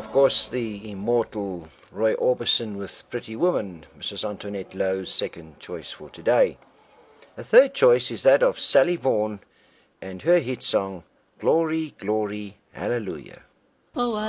of course, the immortal Roy Orbison with Pretty Woman, Mrs. Antoinette Lowe's second choice for today. A third choice is that of Sally Vaughan and her hit song, Glory, Glory, Hallelujah. Oh,